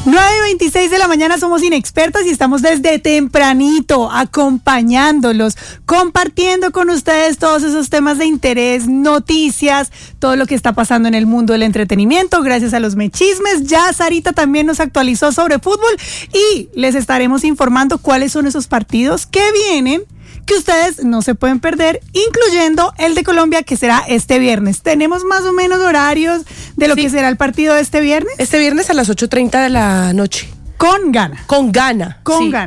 9:26 de la mañana, somos Inexpertas y estamos desde tempranito acompañándolos, compartiendo con ustedes todos esos temas de interés, noticias, todo lo que está pasando en el mundo del entretenimiento, gracias a los Mechismes. Ya Sarita también nos actualizó sobre fútbol y les estaremos informando cuáles son esos partidos que vienen, que ustedes no se pueden perder, incluyendo el de Colombia, que será este viernes. ¿Tenemos más o menos horarios de lo que será el partido de este viernes? Este viernes a las 8:30 de la noche. Con Ghana. Con Ghana.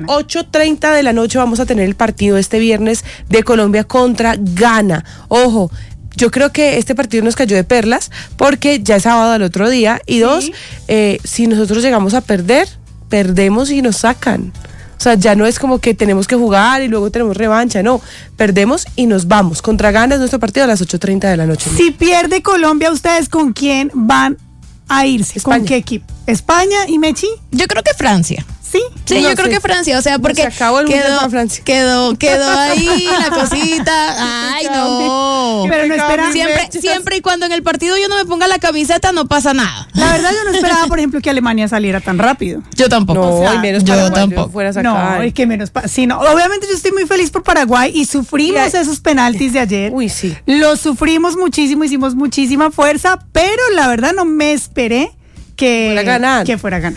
8:30 de la noche vamos a tener el partido este viernes de Colombia contra Ghana. Ojo, yo creo que este partido nos cayó de perlas porque ya es sábado al otro día. Y dos, si nosotros llegamos a perder, perdemos y nos sacan. O sea, ya no es como que tenemos que jugar y luego tenemos revancha, no. Perdemos y nos vamos. Contra Ghana es nuestro partido a las 8:30 de la noche. Si pierde Colombia, ¿ustedes con quién van a irse? España. ¿Con qué equipo? ¿España y Mechi? Yo creo que Francia. Sí, yo creo que Francia, o sea, porque se acabó el mundial para Francia. Quedó ahí la cosita. Ay, no. Pero no esperaba. Siempre y cuando en el partido yo no me ponga la camiseta, no pasa nada. La verdad, yo no esperaba, por ejemplo, que Alemania saliera tan rápido. Yo tampoco. No, o sea, y menos yo Paraguay, tampoco. Fuera a sacar. No, es que menos. Sí, no. Obviamente yo estoy muy feliz por Paraguay y sufrimos esos penaltis de ayer. Uy, sí. Los sufrimos muchísimo, hicimos muchísima fuerza, pero la verdad no me esperé que fuera a ganar.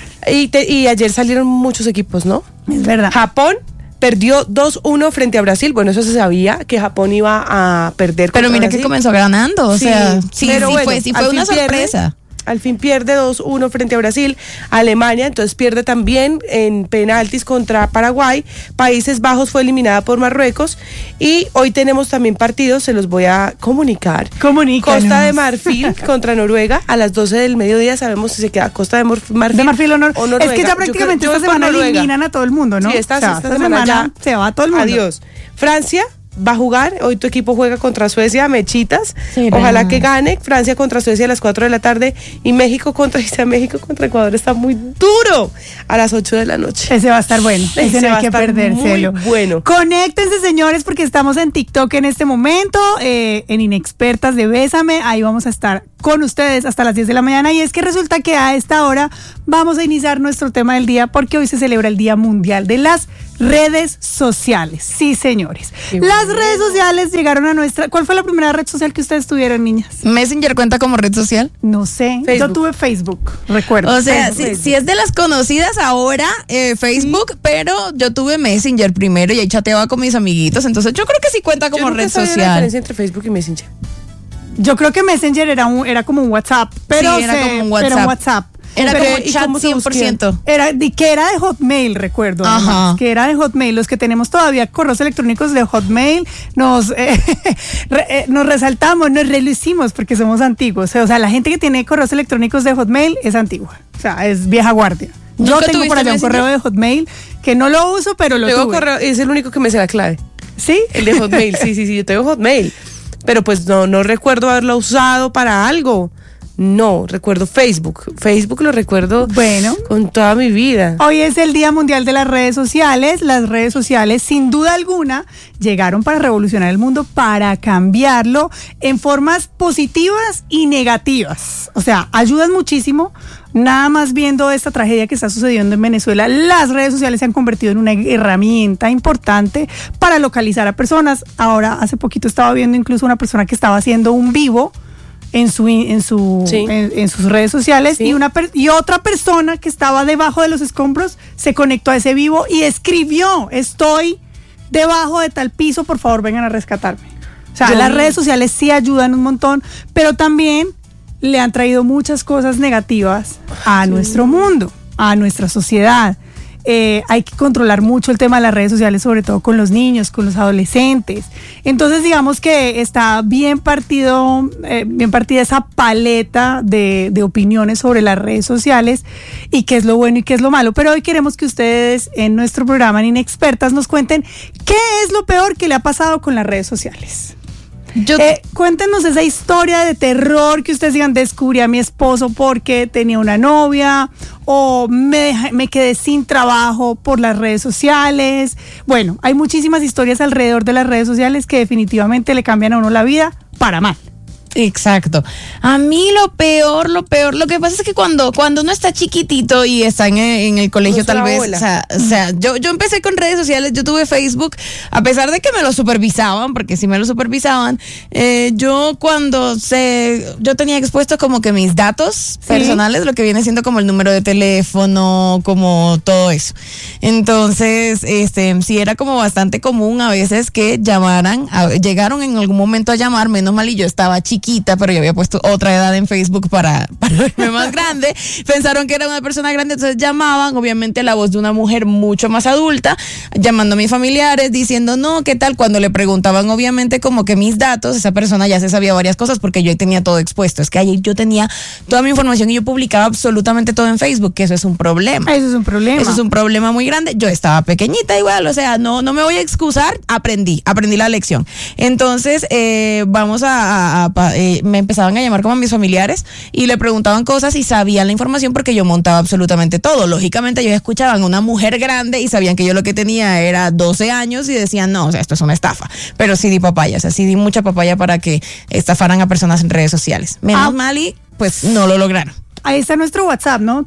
Y ayer salieron muchos equipos, ¿no? Es verdad. Japón perdió 2-1 frente a Brasil. Bueno, eso se sabía, que Japón iba a perder contra Pero mira Brasil. que comenzó ganando, o sea, sí, pero bueno, fue una sorpresa. Al fin pierde 2-1 frente a Brasil. Alemania entonces pierde también en penaltis contra Paraguay. Países Bajos fue eliminada por Marruecos. Y hoy tenemos también partidos, se los voy a comunicar. Comunícanos. Costa de Marfil contra Noruega a las 12 del mediodía. Sabemos si se queda Costa de Marfil. De Marfil o Noruega. Es que ya Yo prácticamente creo- esta yo voy por semana Noruega. eliminan a todo el mundo, ¿no? Sí, esta semana semana ya se va todo el mundo. Adiós. Francia va a jugar, hoy tu equipo juega contra Suecia, Mechitas, Sí, ojalá no. que gane. Francia contra Suecia a las 4 de la tarde y México contra Ecuador está muy duro a las 8 de la noche. Ese va a estar bueno, ese no va hay a que estar perdérselo. muy bueno. Conéctense, señores, porque estamos en TikTok en este momento, en Inexpertas de Bésame. Ahí vamos a estar con ustedes hasta las 10 de la mañana. Y es que resulta que a esta hora vamos a iniciar nuestro tema del día, porque hoy se celebra el Día Mundial de las Redes Sociales. Sí, señores. Las redes sociales llegaron a nuestra... ¿Cuál fue la primera red social que ustedes tuvieron, niñas? ¿Messenger cuenta como red social? No sé. Facebook. Yo tuve Facebook, recuerdo. O sea, Facebook. si es de las conocidas ahora, Facebook, pero yo tuve Messenger primero y ahí chateaba con mis amiguitos, entonces yo creo que sí cuenta como Yo nunca red sabía la social. diferencia entre Facebook y Messenger. Yo creo que Messenger era como un WhatsApp, pero Sí, era como un pero WhatsApp. WhatsApp. Era Pero, como ¿y chat cómo se 100%. Era de Hotmail, recuerdo. Ajá. Además, que era de Hotmail. Los que tenemos todavía correos electrónicos de Hotmail, nos resaltamos, nos relucimos porque somos antiguos. O sea, la gente que tiene correos electrónicos de Hotmail es antigua. O sea, es vieja guardia. Yo ¿Nunca tengo por tuviste allá un Messenger? correo de Hotmail que no lo uso, pero lo Tengo tuve. correo, es el único que me sé la clave. ¿Sí? El de Hotmail, sí, yo tengo Hotmail. Pero pues no recuerdo haberlo usado para algo. No, recuerdo Facebook. Facebook lo recuerdo Bueno. con toda mi vida. Hoy es el Día Mundial de las Redes Sociales. Las redes sociales, sin duda alguna, llegaron para revolucionar el mundo, para cambiarlo en formas positivas y negativas. O sea, ayudan muchísimo. Nada más viendo esta tragedia que está sucediendo en Venezuela, las redes sociales se han convertido en una herramienta importante para localizar a personas. Ahora, hace poquito estaba viendo incluso una persona que estaba haciendo un vivo en sus redes sociales, Sí. y otra persona que estaba debajo de los escombros se conectó a ese vivo y escribió: estoy debajo de tal piso, por favor vengan a rescatarme. O sea, las redes sociales sí ayudan un montón, pero también le han traído muchas cosas negativas a nuestro mundo, a nuestra sociedad. Hay que controlar mucho el tema de las redes sociales, sobre todo con los niños, con los adolescentes. Entonces, digamos que está bien partida esa paleta de opiniones sobre las redes sociales y qué es lo bueno y qué es lo malo. Pero hoy queremos que ustedes en nuestro programa en Inexpertas nos cuenten qué es lo peor que le ha pasado con las redes sociales. Cuéntenos esa historia de terror que ustedes digan: descubrí a mi esposo porque tenía una novia, o me quedé sin trabajo por las redes sociales. Bueno, hay muchísimas historias alrededor de las redes sociales que definitivamente le cambian a uno la vida para mal. Exacto. A mí lo peor, lo que pasa es que cuando uno está chiquitito y está en el colegio, tal vez, o sea, yo empecé con redes sociales, yo tuve Facebook, a pesar de que me lo supervisaban, porque sí me lo supervisaban, yo tenía expuestos como que mis datos personales, lo que viene siendo como el número de teléfono, como todo eso. Entonces, sí era como bastante común a veces que llegaron en algún momento a llamar, menos mal, y yo estaba chiquita, pero yo había puesto otra edad en Facebook para verme más grande. Pensaron que era una persona grande, entonces llamaban, obviamente la voz de una mujer mucho más adulta, llamando a mis familiares, diciendo, no, ¿qué tal? Cuando le preguntaban, obviamente, como que mis datos, esa persona ya se sabía varias cosas porque yo tenía todo expuesto. Es que ahí yo tenía toda mi información y yo publicaba absolutamente todo en Facebook, que eso es un problema. Eso es un problema. Eso es un problema muy grande. Yo estaba pequeñita igual, o sea, no me voy a excusar, aprendí la lección. Entonces, me empezaban a llamar como a mis familiares y le preguntaban cosas y sabían la información porque yo montaba absolutamente todo. Lógicamente ellos escuchaban a una mujer grande y sabían que yo lo que tenía era 12 años y decían, no, o sea, esto es una estafa. Pero sí di papaya, o sea, sí di mucha papaya para que estafaran a personas en redes sociales. Menos mal y pues no lo lograron. Ahí está nuestro WhatsApp, ¿no?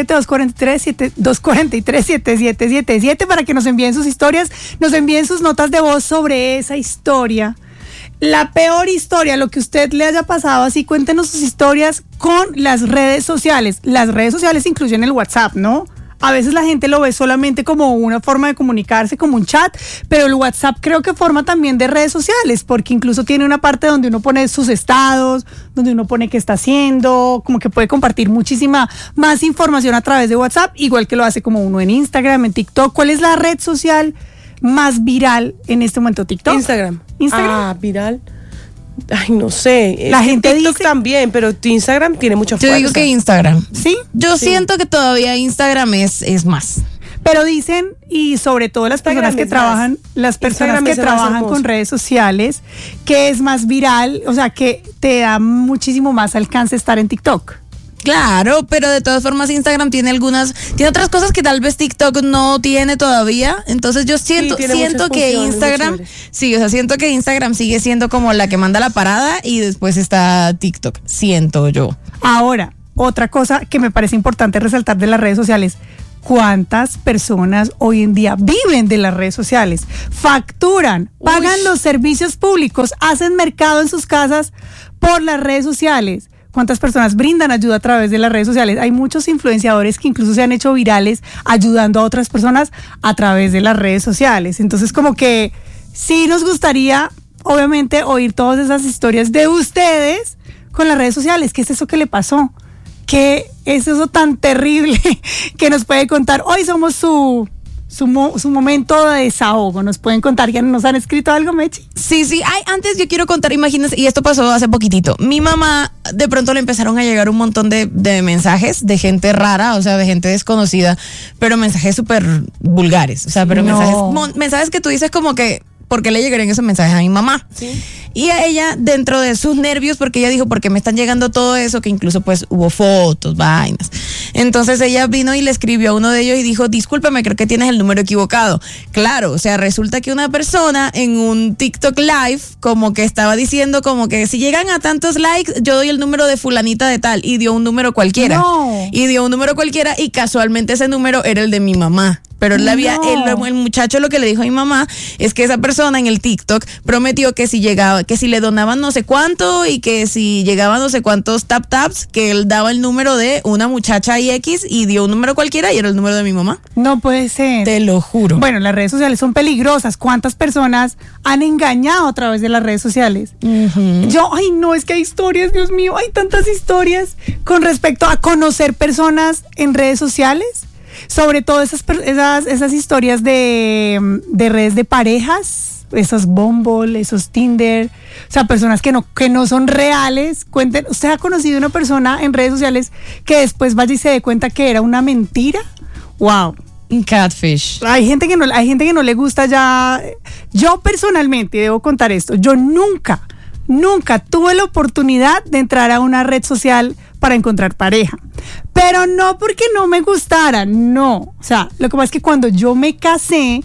317-243-7777 para que nos envíen sus historias, nos envíen sus notas de voz sobre esa historia. La peor historia, lo que usted le haya pasado, así cuéntenos sus historias con las redes sociales. Las redes sociales incluyen el WhatsApp, ¿no? A veces la gente lo ve solamente como una forma de comunicarse, como un chat, pero el WhatsApp creo que forma también de redes sociales, porque incluso tiene una parte donde uno pone sus estados, donde uno pone qué está haciendo, como que puede compartir muchísima más información a través de WhatsApp, igual que lo hace como uno en Instagram, en TikTok. ¿Cuál es la red social más viral en este momento? ¿TikTok? Instagram. Viral. Ay, no sé. La gente TikTok dice también, pero tu Instagram tiene mucha fuerza. Yo digo que Instagram. ¿Sí? Yo siento que todavía Instagram es más. Pero dicen, y sobre todo las personas que trabajan, con redes sociales, que es más viral, o sea, que te da muchísimo más alcance estar en TikTok. Claro, pero de todas formas Instagram tiene otras cosas que tal vez TikTok no tiene todavía. Entonces yo siento que Instagram, siento que Instagram sigue siendo como la que manda la parada y después está TikTok, siento yo. Ahora, otra cosa que me parece importante resaltar de las redes sociales: ¿cuántas personas hoy en día viven de las redes sociales? Facturan, pagan los servicios públicos, hacen mercado en sus casas por las redes sociales. ¿Cuántas personas brindan ayuda a través de las redes sociales? Hay muchos influenciadores que incluso se han hecho virales ayudando a otras personas a través de las redes sociales. Entonces, como que sí nos gustaría, obviamente, oír todas esas historias de ustedes con las redes sociales. ¿Qué es eso que le pasó? ¿Qué es eso tan terrible que nos puede contar? Hoy somos su momento de desahogo. ¿Nos pueden contar? ¿Ya nos han escrito algo, Mechi? Sí. Antes yo quiero contar, imagínense, y esto pasó hace poquitito. Mi mamá, de pronto le empezaron a llegar un montón de mensajes de gente rara, o sea, de gente desconocida, pero mensajes súper vulgares. O sea, pero mensajes que tú dices como que, ¿por qué le llegarían esos mensajes a mi mamá? Sí. Y a ella, dentro de sus nervios, porque ella dijo, ¿por qué me están llegando todo eso? Que incluso pues hubo fotos, vainas. Entonces ella vino y le escribió a uno de ellos y dijo, discúlpame, creo que tienes el número equivocado. Claro, o sea, resulta que una persona en un TikTok Live como que estaba diciendo como que si llegan a tantos likes, yo doy el número de fulanita de tal, y dio un número cualquiera. No. Y dio un número cualquiera y casualmente ese número era el de mi mamá. Pero el muchacho lo que le dijo a mi mamá es que esa persona en el TikTok prometió que si le donaban no sé cuánto y que si llegaban no sé cuántos taps, que él daba el número de una muchacha X y dio un número cualquiera y era el número de mi mamá. No puede ser. Te lo juro. Bueno, las redes sociales son peligrosas. ¿Cuántas personas han engañado a través de las redes sociales? Uh-huh. Es que hay historias, Dios mío, hay tantas historias con respecto a conocer personas en redes sociales. Sobre todo esas historias de redes de parejas, esos Bumble, esos Tinder, o sea, personas que no son reales. Cuenten, ¿usted ha conocido una persona en redes sociales que después vaya y se dé cuenta que era una mentira? Wow. Catfish. Hay gente que no le gusta ya. Yo personalmente debo contar esto. Yo nunca tuve la oportunidad de entrar a una red social para encontrar pareja, pero no porque no me gustara, no. O sea, lo que pasa es que cuando yo me casé,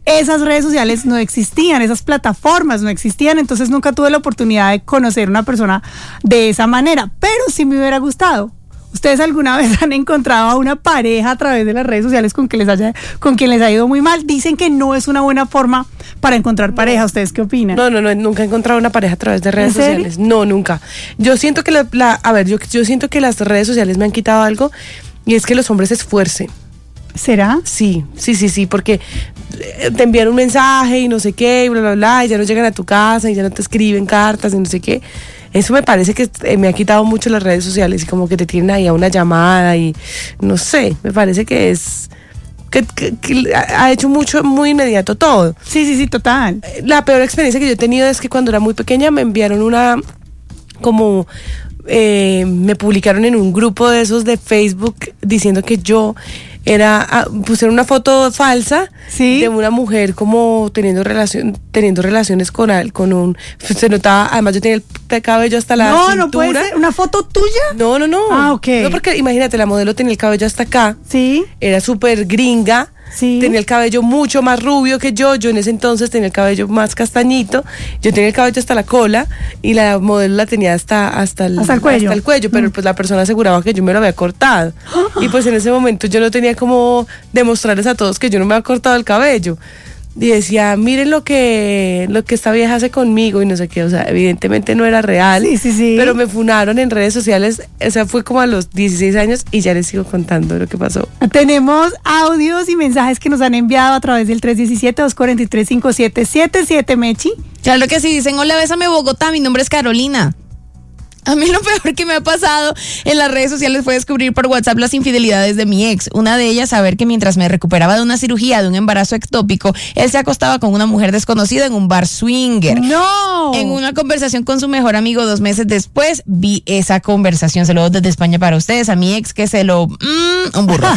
esas redes sociales no existían, esas plataformas no existían, entonces nunca tuve la oportunidad de conocer a una persona de esa manera, pero sí me hubiera gustado. ¿Ustedes alguna vez han encontrado a una pareja a través de las redes sociales con quien les ha ido muy mal? Dicen que no es una buena forma para encontrar pareja. ¿Ustedes qué opinan? No, nunca he encontrado una pareja a través de redes sociales. No, nunca. Yo siento que yo siento que las redes sociales me han quitado algo, y es que los hombres se esfuercen. ¿Será? Sí, porque te envían un mensaje y no sé qué, y bla, bla, bla, y ya no llegan a tu casa y ya no te escriben cartas y no sé qué. Eso me parece que me ha quitado mucho las redes sociales, y como que te tienen ahí a una llamada y no sé, me parece que es que ha hecho muy inmediato todo. Sí, total. La peor experiencia que yo he tenido es que cuando era muy pequeña me enviaron me publicaron en un grupo de esos de Facebook diciendo que yo pusieron una foto falsa, ¿sí?, de una mujer como teniendo relaciones con un, se notaba, además yo tenía el cabello hasta la cintura. No puede ser, ¿una foto tuya? No. Ah, ok. No, porque imagínate, la modelo tenía el cabello hasta acá. Sí. Era súper gringa. Sí. Tenía el cabello mucho más rubio que yo en ese entonces tenía el cabello más castañito, yo tenía el cabello hasta la cola y la modelo la tenía hasta el cuello, pero pues la persona aseguraba que yo me lo había cortado y pues en ese momento yo no tenía como demostrarles a todos que yo no me había cortado el cabello. Y decía, miren lo que esta vieja hace conmigo y no sé qué, o sea, evidentemente no era real, sí. Pero me funaron en redes sociales, o sea, fue como a los 16 años y ya les sigo contando lo que pasó. Tenemos audios y mensajes que nos han enviado a través del 317-243-5777, Mechi. Claro que sí, dicen, hola, bésame Bogotá, mi nombre es Carolina. A mí lo peor que me ha pasado en las redes sociales fue descubrir por WhatsApp las infidelidades de mi ex. Una de ellas, saber que mientras me recuperaba de una cirugía de un embarazo ectópico, él se acostaba con una mujer desconocida en un bar swinger. ¡No! En una conversación con su mejor amigo 2 meses después, vi esa conversación. Saludos desde España para ustedes. A mi ex que se lo... un burro.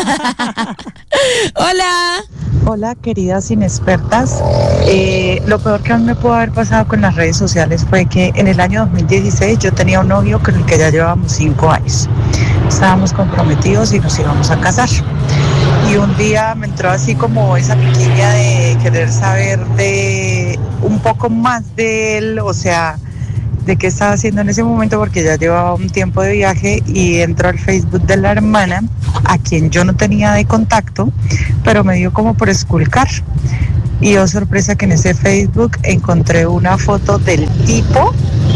Hola, queridas inexpertas. Lo peor que a mí me pudo haber pasado con las redes sociales fue que en el año 2016 yo tenía un novio con el que ya llevábamos 5 años. Estábamos comprometidos y nos íbamos a casar. Y un día me entró así como esa piquiña de querer saber de un poco más de él, o sea, de qué estaba haciendo en ese momento, porque ya llevaba un tiempo de viaje, y entró al Facebook de la hermana, a quien yo no tenía de contacto, pero me dio como por esculcar. Y oh sorpresa que en ese Facebook encontré una foto del tipo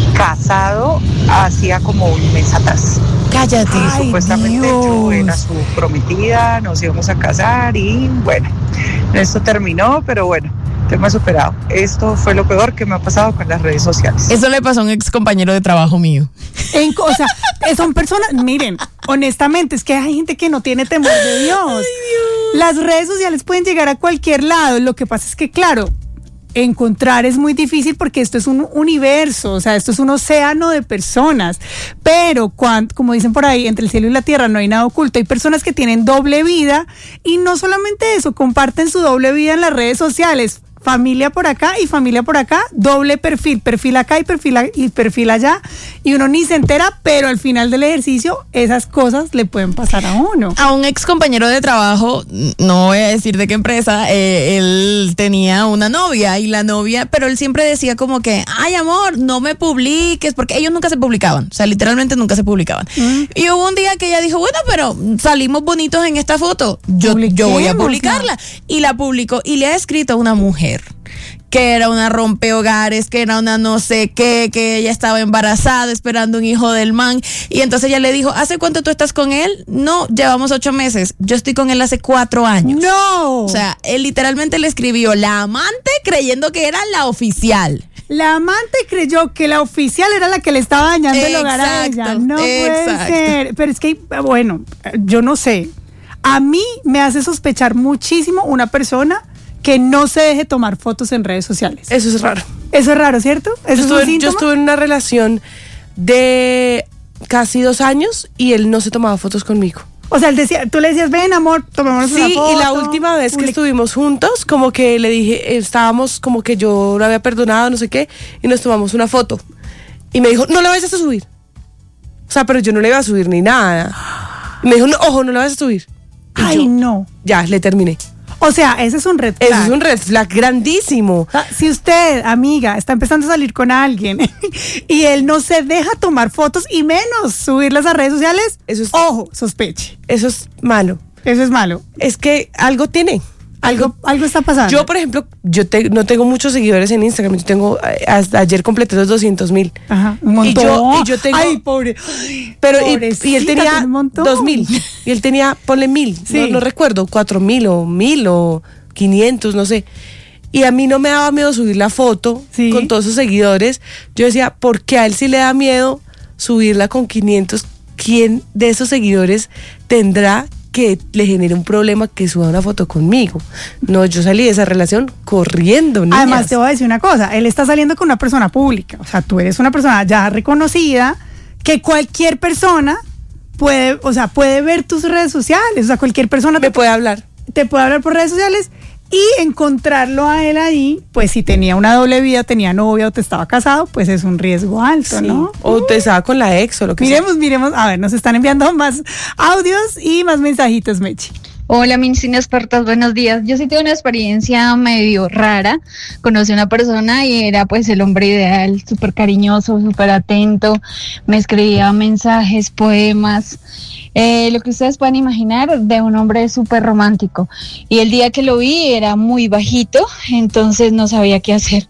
casado hacía como un mes atrás. Cállate. Y supuestamente Dios. Yo era su prometida, nos íbamos a casar y bueno, esto terminó, pero bueno, tema superado. Esto fue lo peor que me ha pasado con las redes sociales. Eso le pasó a un ex compañero de trabajo mío. O sea, son personas, miren, honestamente, es que hay gente que no tiene temor de Dios. Ay, Dios. Las redes sociales pueden llegar a cualquier lado. Lo que pasa es que, claro, encontrar es muy difícil porque esto es un universo, o sea, esto es un océano de personas, pero como dicen por ahí, entre el cielo y la tierra no hay nada oculto. Hay personas que tienen doble vida, y no solamente eso, comparten su doble vida en las redes sociales. Familia por acá y familia por acá, doble perfil acá y perfil allá, y uno ni se entera, pero al final del ejercicio esas cosas le pueden pasar a uno. A un ex compañero de trabajo, no voy a decir de qué empresa, él tenía una novia, y la novia, pero él siempre decía como que, ay amor, no me publiques, porque ellos nunca se publicaban, o sea, literalmente nunca se publicaban. Y hubo un día que ella dijo, bueno, pero salimos bonitos en esta foto, yo voy a publicarla, y la publicó, y le ha escrito a una mujer que era una rompehogares, que era una no sé qué, que ella estaba embarazada esperando un hijo del man, y entonces ella le dijo, ¿hace cuánto tú estás con él? No, llevamos 8 meses, yo estoy con él hace 4 años. No. O sea, él literalmente le escribió la amante creyendo que era la oficial. La amante creyó que la oficial era la que le estaba dañando el hogar a ella. No puede ser. Pero es que, bueno, yo no sé. A mí me hace sospechar muchísimo una persona que no se deje tomar fotos en redes sociales. Eso es raro. Eso es raro, ¿cierto? Yo estuve en una relación de casi 2 años y él no se tomaba fotos conmigo. O sea, tú le decías, ven amor, tomémonos una foto. Sí, y la última vez que estuvimos juntos, como que le dije, estábamos como que yo lo había perdonado, no sé qué, y nos tomamos una foto. Y me dijo, no la vayas a subir. O sea, pero yo no le iba a subir ni nada. Y me dijo, no, ojo, no la vayas a subir. Y ay, no. Ya, le terminé. O sea, ese es un red flag. Eso es un red flag grandísimo. O sea, si usted, amiga, está empezando a salir con alguien y él no se deja tomar fotos y menos subirlas a redes sociales, ojo, sospeche. Eso es malo. Eso es malo. Es que algo tiene. Algo está pasando. Yo, por ejemplo, no tengo muchos seguidores en Instagram. Yo tengo, hasta ayer completé los 200,000. Ajá, un montón. Y yo tengo... Ay, pobre. Pero y él tenía 2,000. Y él tenía, ponle 1,000. Sí. No recuerdo, 4,000 o 1,000 o 500, no sé. Y a mí no me daba miedo subir la foto con todos sus seguidores. Yo decía, ¿por qué a él sí le da miedo subirla con 500? ¿Quién de esos seguidores tendrá que le genere un problema que suba una foto conmigo? No, yo salí de esa relación corriendo, niñas. Además, te voy a decir una cosa, él está saliendo con una persona pública, o sea, tú eres una persona ya reconocida, que cualquier persona puede ver tus redes sociales, o sea, cualquier persona te puede hablar por redes sociales y encontrarlo a él ahí, pues si tenía una doble vida, tenía novia o te estaba casado, pues es un riesgo alto, ¿no? O te estaba con la ex o lo que sea. Miremos, a ver, nos están enviando más audios y más mensajitos, Mechi. Hola, mis inexpertas, buenos días. Yo sí tuve una experiencia medio rara. Conocí a una persona y era pues el hombre ideal, súper cariñoso, súper atento. Me escribía mensajes, poemas, lo que ustedes puedan imaginar de un hombre súper romántico. Y el día que lo vi era muy bajito, entonces no sabía qué hacer.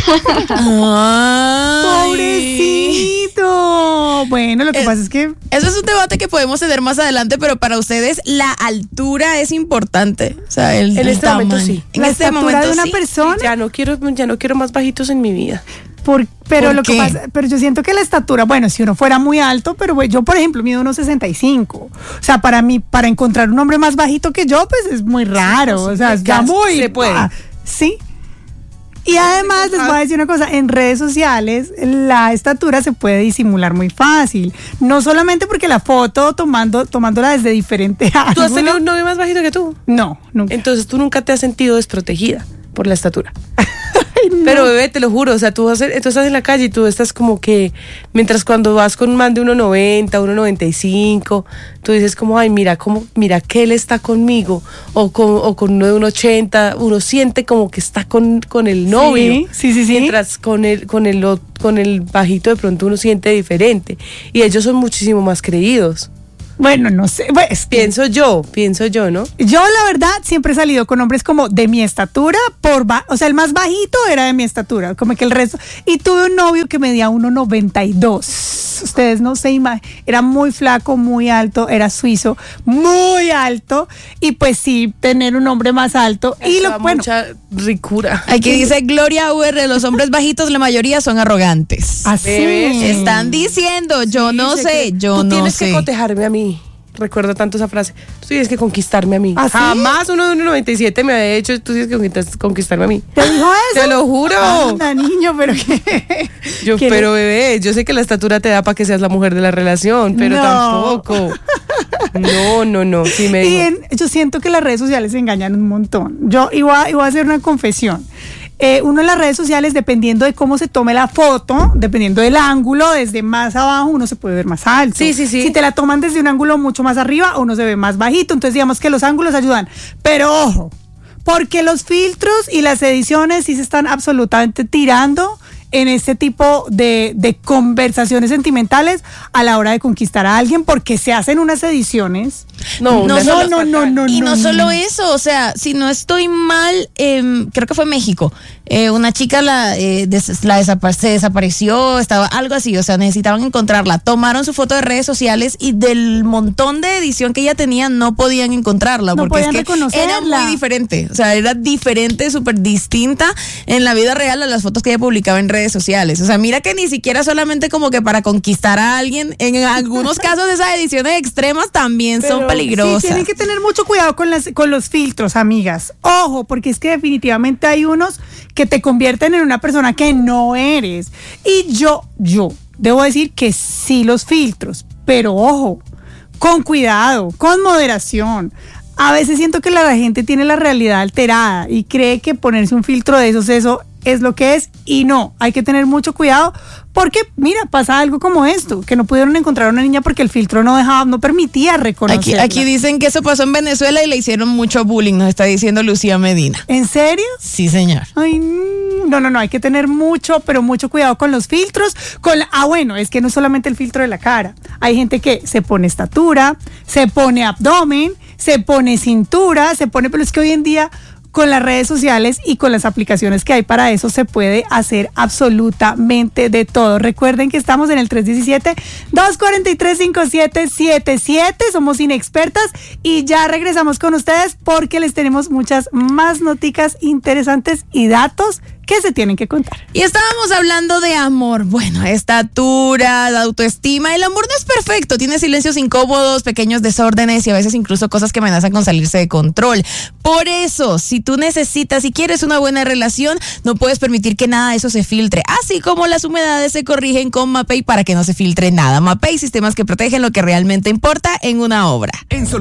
¡Pobrecito! Bueno, lo que pasa es que... Eso es un debate que podemos tener más adelante, pero para ustedes la altura es importante. O sea, en este momento sí. En este momento de una persona... Ya no quiero más bajitos en mi vida. Pero lo que pasa, pero yo siento que la estatura, bueno, si uno fuera muy alto, pero yo, por ejemplo, mido 1.65. O sea, para mí, para encontrar un hombre más bajito que yo, pues es muy raro. Sí, o sea, es ya muy... Se puede. Sí. Y además, les voy a decir una cosa, en redes sociales la estatura se puede disimular muy fácil. No solamente porque la foto tomándola desde diferente ángulo. ¿Tú has tenido un novio más bajito que tú? No, nunca. Entonces tú nunca te has sentido desprotegida por la estatura. No. Pero bebé, te lo juro, o sea, tú estás en la calle y tú estás como que, mientras cuando vas con más de 1.90, 1.95, tú dices como, ay, mira que él está conmigo, o con uno de 1.80, uno siente como que está con el novio. Sí. Mientras con el bajito de pronto uno siente diferente. Y ellos son muchísimo más creídos. Bueno, no sé. Pues, pienso yo, ¿no? Yo, la verdad, siempre he salido con hombres como de mi estatura, o sea, el más bajito era de mi estatura, como que el resto. Y tuve un novio que medía 1.92. Ustedes no se imaginan. Era muy flaco, muy alto, era suizo, muy alto. Y pues sí, tener un hombre más alto. Y mucha ricura. Aquí dice Gloria UR, los hombres bajitos, la mayoría son arrogantes. Así. Están diciendo, yo no sé. Tú tienes que cotejarme a mí. Recuerdo tanto esa frase. Tú tienes que conquistarme a mí. ¿Ah, sí? Jamás uno de 1.97 me había dicho, tú tienes que conquistarme a mí. ¿Te dijo eso? Te lo juro. Anda, niño, pero qué. Pero bebé, yo sé que la estatura te da para que seas la mujer de la relación, pero tampoco. No. Sí me dijo. Yo siento que las redes sociales engañan un montón. Yo iba a hacer una confesión. Uno en las redes sociales, dependiendo de cómo se tome la foto, dependiendo del ángulo, desde más abajo uno se puede ver más alto. Sí. Si te la toman desde un ángulo mucho más arriba, uno se ve más bajito. Entonces digamos que los ángulos ayudan. Pero ojo, porque los filtros y las ediciones sí se están absolutamente tirando en este tipo de conversaciones sentimentales a la hora de conquistar a alguien, porque se hacen unas ediciones. No. Y no solo eso, o sea, si no estoy mal, creo que fue México. Una chica se desapareció, estaba algo así, o sea, necesitaban encontrarla. Tomaron su foto de redes sociales y del montón de edición que ella tenía no podían encontrarla, porque es que era muy diferente, o sea, era diferente, súper distinta en la vida real a las fotos que ella publicaba en redes sociales. O sea, mira que ni siquiera solamente como que para conquistar a alguien, en algunos casos esas ediciones extremas también son peligrosas. Sí, tienen que tener mucho cuidado con los filtros, amigas. Ojo, porque es que definitivamente hay unos que te convierten en una persona que no eres. Y yo debo decir que sí los filtros, pero ojo, con cuidado, con moderación. A veces siento que la gente tiene la realidad alterada y cree que ponerse un filtro de esos, eso es lo que es y no, hay que tener mucho cuidado porque, mira, pasa algo como esto, que no pudieron encontrar a una niña porque el filtro no permitía reconocerla. Aquí dicen que eso pasó en Venezuela y le hicieron mucho bullying, nos está diciendo Lucía Medina. ¿En serio? Sí, señor. Ay, no, hay que tener mucho cuidado con los filtros. Bueno, es que no solamente el filtro de la cara. Hay gente que se pone estatura, se pone abdomen, se pone cintura, pero es que hoy en día con las redes sociales y con las aplicaciones que hay para eso se puede hacer absolutamente de todo. Recuerden que estamos en el 317-243-5777, somos Inexpertas y ya regresamos con ustedes porque les tenemos muchas más noticias interesantes y datos que se tienen que contar. Y estábamos hablando de amor. Bueno, estatura, de autoestima. El amor no es perfecto. Tiene silencios incómodos, pequeños desórdenes y a veces incluso cosas que amenazan con salirse de control. Por eso, si tú necesitas y quieres una buena relación, no puedes permitir que nada de eso se filtre. Así como las humedades se corrigen con Mapei para que no se filtre nada. Mapei, sistemas que protegen lo que realmente importa en una obra.